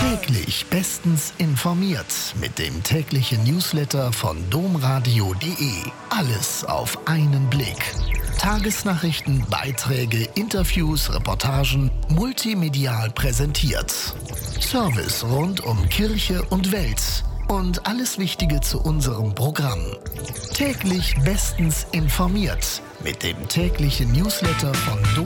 Täglich bestens informiert mit dem täglichen Newsletter von domradio.de. Alles auf einen Blick. Tagesnachrichten, Beiträge, Interviews, Reportagen, multimedial präsentiert. Service rund um Kirche und Welt und alles Wichtige zu unserem Programm. Täglich bestens informiert mit dem täglichen Newsletter von